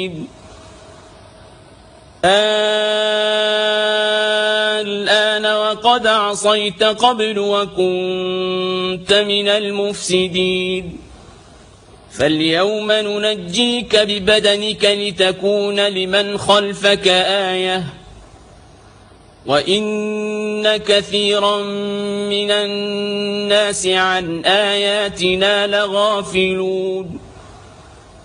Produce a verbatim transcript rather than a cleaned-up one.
الآن وقد عصيت قبل وكنت من المفسدين فاليوم ننجيك ببدنك لتكون لمن خلفك آية وإن كثيرا من الناس عن آياتنا لغافلون